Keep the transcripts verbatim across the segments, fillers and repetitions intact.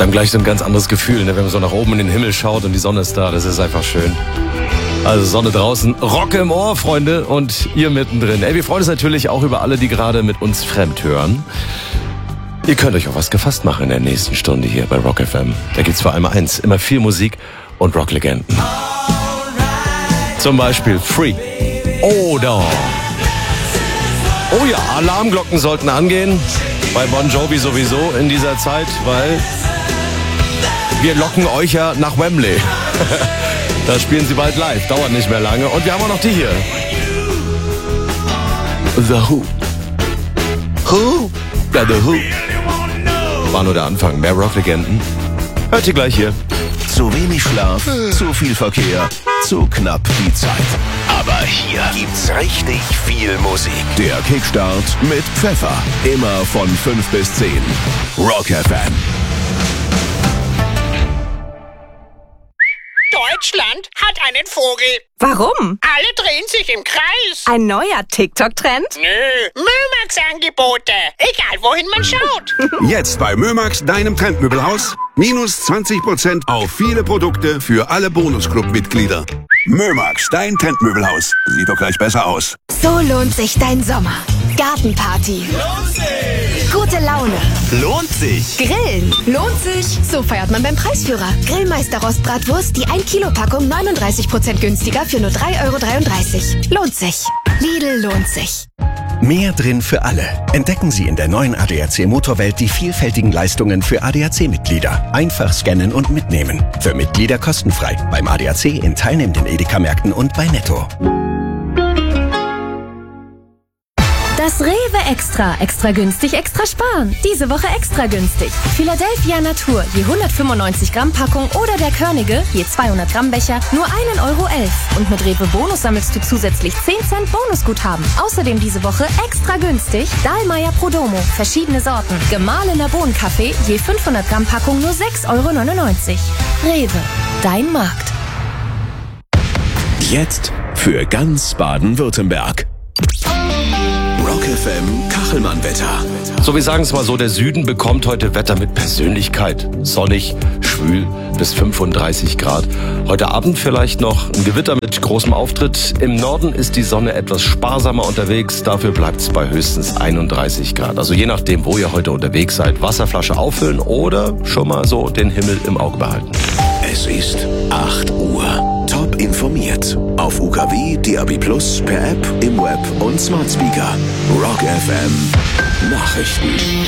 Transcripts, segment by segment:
Dann gleich so ein ganz anderes Gefühl, ne? Wenn man so nach oben in den Himmel schaut und die Sonne ist da, das ist einfach schön. Also Sonne draußen, Rock im Ohr, Freunde, und ihr mittendrin. Ey, wir freuen uns natürlich auch über alle, die gerade mit uns fremd hören. Ihr könnt euch auch was gefasst machen in der nächsten Stunde hier bei Rock F M. Da gibt's vor allem eins, immer viel Musik und Rocklegenden. Zum Beispiel Free oder... Oh ja, Alarmglocken sollten angehen, bei Bon Jovi sowieso in dieser Zeit, weil wir locken euch ja nach Wembley. Da spielen sie bald live, dauert nicht mehr lange. Und wir haben auch noch die hier. The Who. Who? Ja, The Who. War nur der Anfang, mehr Rocklegenden. Hört ihr gleich hier. Zu wenig Schlaf, zu viel Verkehr, zu knapp die Zeit. Aber hier gibt's richtig viel Musik. Der Kickstart mit Pfeffer. Immer von fünf bis zehn. Rock F M. Deutschland hat einen Vogel. Warum? Alle drehen sich im Kreis. Ein neuer TikTok-Trend? Nö, Mömax-Angebote. Egal, wohin man schaut. Jetzt bei Mömax, deinem Trendmöbelhaus. Minus zwanzig Prozent auf viele Produkte für alle Bonusclub-Mitglieder. Mömax, dein Trendmöbelhaus. Sieht doch gleich besser aus. So lohnt sich dein Sommer. Gartenparty. Lohnt sich. Gute Laune. Lohnt sich. Grillen. Lohnt sich. So feiert man beim Preisführer. Grillmeister Rostbratwurst, die ein Kilo Packung neununddreißig Prozent günstiger für nur drei Euro dreiunddreißig. Lohnt sich. Lidl lohnt sich. Mehr drin für alle. Entdecken Sie in der neuen A D A C Motorwelt die vielfältigen Leistungen für A D A C-Mitglieder. Einfach scannen und mitnehmen. Für Mitglieder kostenfrei. Beim A D A C in teilnehmenden Edeka-Märkten und bei Netto. Das Rewe Extra. Extra günstig, extra sparen. Diese Woche extra günstig. Philadelphia Natur, je hundertfünfundneunzig Gramm Packung oder der Körnige, je zweihundert Gramm Becher, nur ein Euro elf. Und mit Rewe Bonus sammelst du zusätzlich zehn Cent Bonusguthaben. Außerdem diese Woche extra günstig Dahlmeier Prodomo, verschiedene Sorten. Gemahlener Bohnenkaffee, je fünfhundert Gramm Packung nur sechs Euro neunundneunzig. Rewe, dein Markt. Jetzt für ganz Baden-Württemberg. Rock F M Kachelmann-Wetter. So, wir sagen es mal so, der Süden bekommt heute Wetter mit Persönlichkeit. Sonnig, schwül bis fünfunddreißig Grad. Heute Abend vielleicht noch ein Gewitter mit großem Auftritt. Im Norden ist die Sonne etwas sparsamer unterwegs. Dafür bleibt es bei höchstens einunddreißig Grad. Also je nachdem, wo ihr heute unterwegs seid, Wasserflasche auffüllen oder schon mal so den Himmel im Auge behalten. Es ist acht Uhr. Top informiert. Auf U K W, D A B Plus, per App, im Web und Smart Speaker. Rock F M Nachrichten.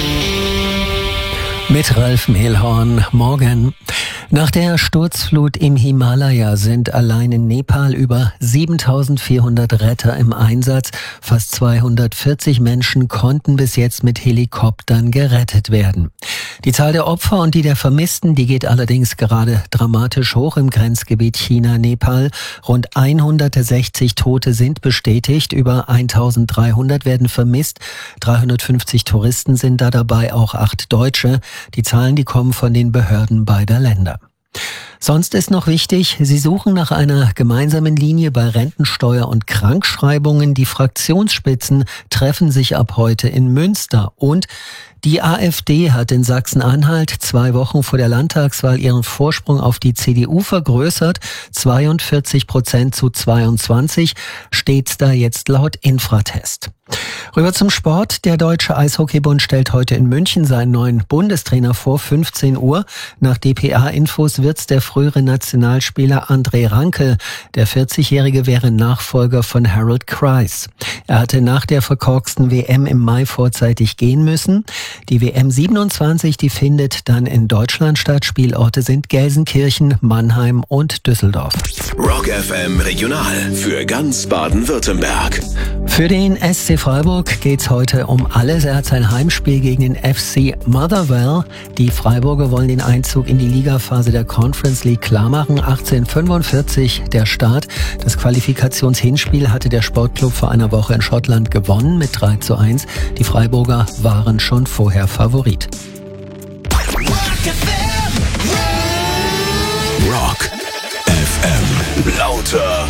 Mit Ralf Mehlhorn. Morgen. Nach der Sturzflut im Himalaya sind allein in Nepal über siebentausendvierhundert Retter im Einsatz. Fast zweihundertvierzig Menschen konnten bis jetzt mit Helikoptern gerettet werden. Die Zahl der Opfer und die der Vermissten, die geht allerdings gerade dramatisch hoch im Grenzgebiet China-Nepal. Rund hundertsechzig Tote sind bestätigt, über eintausenddreihundert werden vermisst. dreihundertfünfzig Touristen sind da dabei, auch acht Deutsche. Die Zahlen, die kommen von den Behörden beider Länder. Sonst ist noch wichtig, Sie suchen nach einer gemeinsamen Linie bei Rentensteuer und Krankschreibungen. Die Fraktionsspitzen treffen sich ab heute in Münster. Und die AfD hat in Sachsen-Anhalt zwei Wochen vor der Landtagswahl ihren Vorsprung auf die C D U vergrößert. zweiundvierzig Prozent zu zweiundzwanzig steht's da jetzt laut Infratest. Rüber zum Sport. Der Deutsche Eishockeybund stellt heute in München seinen neuen Bundestrainer vor, fünfzehn Uhr. Nach D P A-Infos wird's der frühere Nationalspieler André Rankel. Der vierzigjährige wäre Nachfolger von Harold Kreis. Er hatte nach der verkorksten W M im Mai vorzeitig gehen müssen. Die W M siebenundzwanzig, die findet dann in Deutschland statt. Spielorte sind Gelsenkirchen, Mannheim und Düsseldorf. Rock F M Regional für ganz Baden-Württemberg. Für den S C Freiburg geht's heute um alles. Er hat sein Heimspiel gegen den F C Motherwell. Die Freiburger wollen den Einzug in die Ligaphase der Conference League klarmachen. achtzehnhundertfünfundvierzig der Start. Das Qualifikationshinspiel hatte der Sportclub vor einer Woche in Schottland gewonnen mit drei zu eins. Die Freiburger waren schon vorher Favorit. Rock F M. Lauter